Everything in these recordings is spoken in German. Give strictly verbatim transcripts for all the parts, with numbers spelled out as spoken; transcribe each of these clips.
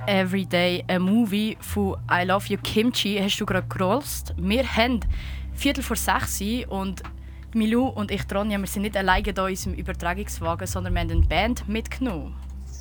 Everyday a Movie von I Love You Kimchi hast du gerade gerollt. Wir haben Viertel vor sechs und Milou und ich, Tronja, wir sind nicht alleine hier in unserem Übertragungswagen, sondern wir haben eine Band mitgenommen.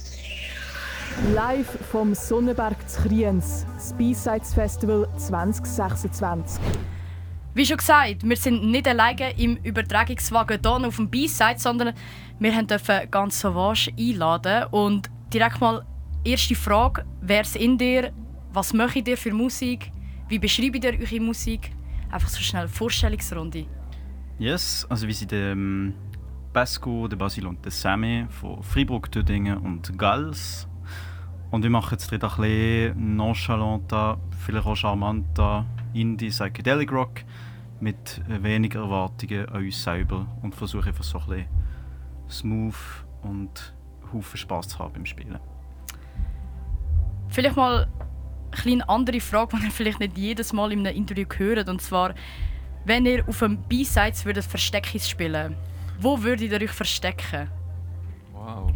Live vom Sonnenberg zu Kriens, das B-Sides Festival zwanzig sechsundzwanzig. Wie schon gesagt, wir sind nicht alleine im Übertragungswagen hier auf dem B-Side, sondern wir durften ganz Sauvage einladen. Und direkt mal erste Frage: Wer ist in dir? Was macht ihr für Musik? Wie beschreibt ihr eure Musik? Einfach so schnell Vorstellungsrunde. Yes, also wir sind ähm, Pasco, der Basil und der Sammy von Freiburg, Tüdingen und Gals. Und wir machen jetzt ein bisschen nonchalanter, vielleicht auch charmanter Indie Psychedelic Rock mit weniger Erwartungen an uns selber und versuchen einfach so ein bisschen smooth und Haufen Spass zu haben beim Spielen. Vielleicht mal eine kleine andere Frage, die ihr vielleicht nicht jedes Mal in einem Interview hört. Und zwar, wenn ihr auf einem B-Sides würdet Versteckis spielen, wo würdet ihr euch verstecken? Wow.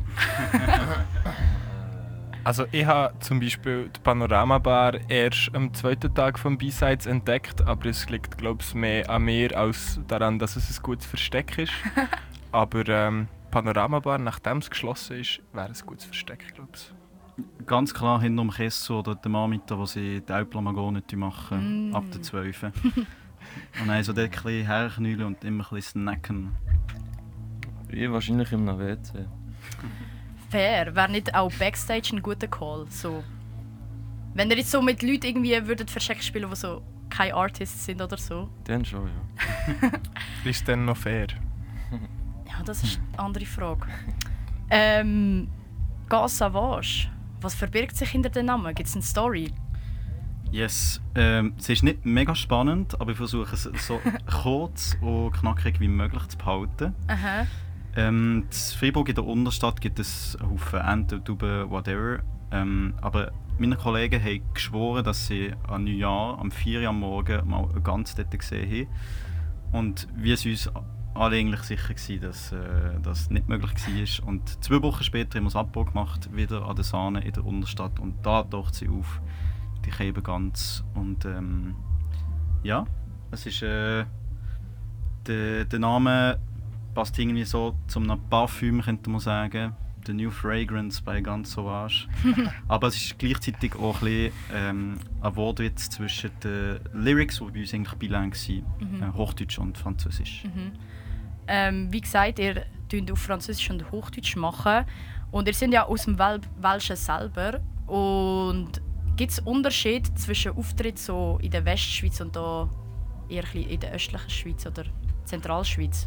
Also ich habe zum Beispiel die Panoramabar erst am zweiten Tag vom B-Sides entdeckt, aber es liegt, glaube ich, mehr an mir als daran, dass es ein gutes Versteck ist. Aber ähm, Panoramabar, nachdem es geschlossen ist, wäre ein gutes Versteck, glaube ich. Ganz klar hinter dem Kessel oder dem Anbieter, wo sie die Alplamagone machen, mm. ab der zwölf. Und dann so dort ein bisschen herknüllen und immer ein bisschen snacken. Ich wahrscheinlich im W C. Fair. Wäre nicht auch Backstage ein guter Call? So. Wenn ihr jetzt so mit Leuten irgendwie würdet Versteck spielen, die so keine Artists sind oder so? Dann schon, ja. Ist dann noch fair? Ja, das ist eine andere Frage. Ähm, Gas Sauvage. Was verbirgt sich hinter dem Namen? Gibt es eine Story? Yes, ähm, es ist nicht mega spannend, aber ich versuche es so kurz und knackig wie möglich zu behalten. Aha. Ähm, in Freiburg in der Unterstadt gibt es einen Haufen Enten, Tauben, whatever. Ähm, aber meine Kollegen haben geschworen, dass sie an Neujahr am vier Uhr am Morgen mal eine Gans dort gesehen haben. Und wir sind uns alle eigentlich sicher gewesen, dass äh, das nicht möglich war. Und zwei Wochen später haben wir das Abbau gemacht, wieder an der Sahne in der Unterstadt. Und da taucht sie auf, die Käbegans. Und ähm, ja, es ist äh, der, der Name passt irgendwie so zu einem Parfüm, könnte man sagen. The New Fragrance bei Ganz Sauvage. Aber es ist gleichzeitig auch ein bisschen ähm, ein Wortwitz zwischen den Lyrics, die bei uns eigentlich bilang waren, mhm. äh, Hochdeutsch und Französisch. Mhm. Ähm, wie gesagt, ihr tut auf Französisch und Hochdeutsch machen. Und ihr seid ja aus dem Wel- Welschen selber. Und gibt es Unterschiede zwischen Auftritt so in der Westschweiz und da eher in der östlichen Schweiz oder Zentralschweiz?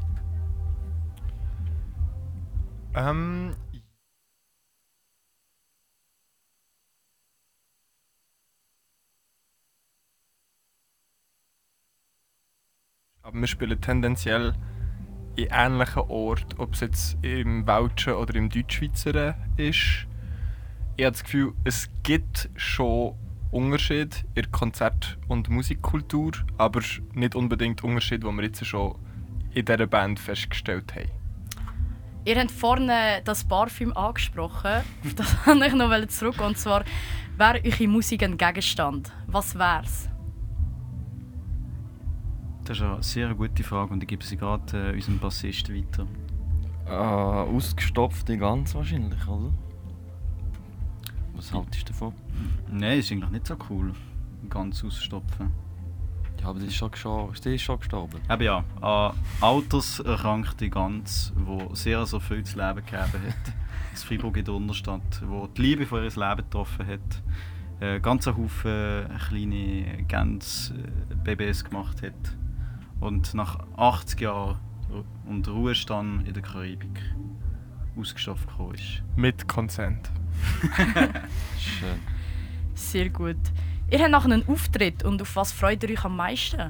Ähm, aber wir spielen tendenziell in ähnlichen Orten, ob es jetzt im Welschen oder im Deutschschweizer ist. Ich habe das Gefühl, es gibt schon Unterschiede in der Konzert- und Musikkultur, aber nicht unbedingt Unterschiede, die wir jetzt schon in dieser Band festgestellt haben. Ihr habt vorne das Parfüm angesprochen. Auf das wollte ich noch zurück. Und zwar, wäre eure Musik ein Gegenstand? Was wär's? Das ist eine sehr gute Frage und ich gebe sie gerade äh, unserem Bassisten weiter. Äh, ausgestopfte Gans wahrscheinlich, oder? Was haltest du davon? Nein, ist eigentlich nicht so cool, ganz ausstopfen. Ja, aber die ist schon, gescho- die ist schon gestorben. Eben ja, an alterserkrankte Gans, die sehr so viel zu leben gegeben hat. Das Freiburg in der Unterstadt, die die Liebe von ihrem Leben getroffen hat. Äh, ganz einen Haufen kleine Gans-Babys gemacht hat. Und nach achtzig Jahren und Ruhestand in der Karibik ausgestopft gekommen ist. Mit Consent. Schön. Sehr gut. Ihr habt nachher einen Auftritt und auf was freut ihr euch am meisten?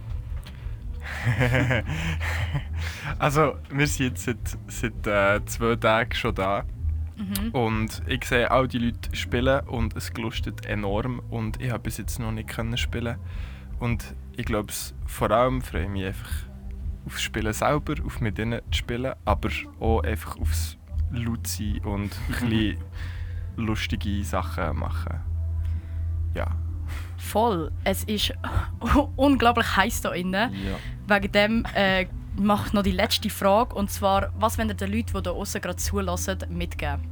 Also, wir sind jetzt seit, seit äh, zwei Tagen schon da. Mhm. Und ich sehe all die Leute spielen und es gelustet enorm. Und ich habe bis jetzt noch nicht können spielen. Und ich glaube, vor allem freue ich mich einfach aufs Spielen selber, auf mit ihnen zu spielen, aber auch einfach aufs laut sein und ein bisschen lustige Sachen machen. Ja. Voll. Es ist unglaublich heiß hier innen. Ja. Wegen dem äh, mache ich noch die letzte Frage. Und zwar, was wollt ihr den Leuten, die hier außen gerade zulassen, mitgeben?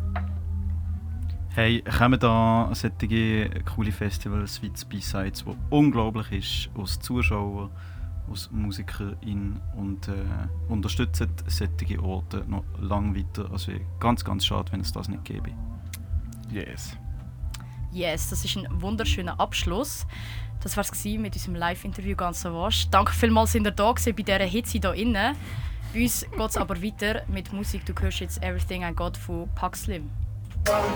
Hey, kommen da solche coole Festivals wie die B-Sides, wo unglaublich ist, aus Zuschauern, aus MusikerInnen und äh, unterstützen solche Orte noch lange weiter. Also ganz, ganz schade, wenn es das nicht gäbe. Yes. Yes, das ist ein wunderschöner Abschluss. Das war es mit unserem Live-Interview ganz so was. Danke vielmals, dass ihr da gewesen bei dieser Hitze hier innen. Bei uns geht es aber weiter mit Musik. Du hörst jetzt «Everything I Got» von Pax Slim.